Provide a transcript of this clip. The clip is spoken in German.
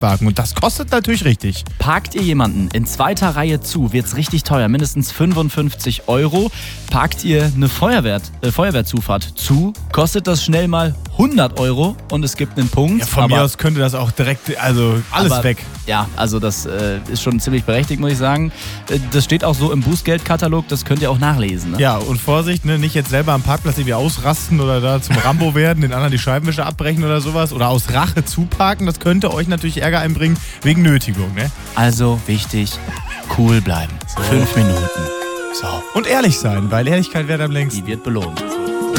Parkwagen und das kostet natürlich richtig. Parkt ihr jemanden in zweiter Reihe zu, wird's richtig teuer, mindestens 55 €. Parkt ihr eine Feuerwehrzufahrt zu, kostet das schnell mal 100 € und es gibt einen Punkt. Ja, von mir aus könnte das auch direkt, also alles weg. Ja, also das ist schon ziemlich berechtigt, muss ich sagen. Das steht auch so im Bußgeldkatalog, das könnt ihr auch nachlesen. Ne? Ja, und Vorsicht, ne, nicht jetzt selber am Parkplatz irgendwie ausrasten oder da zum Rambo werden, den anderen die Scheibenwischer abbrechen oder sowas oder aus Rache zuparken, das könnte euch natürlich Ärger einbringen wegen Nötigung. Ne? Also wichtig, cool bleiben. So. 5 Minuten. So. Und ehrlich sein, weil Ehrlichkeit währt am längsten. Die wird belohnt.